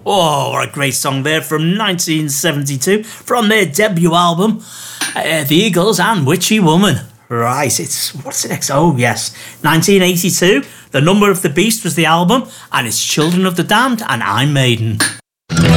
Oh, what a great song there from 1972, from their debut album, The Eagles and Witchy Woman. Right, what's the next? Oh, yes, 1982. The Number of the Beast was the album, and it's Children of the Damned and I'm Maiden.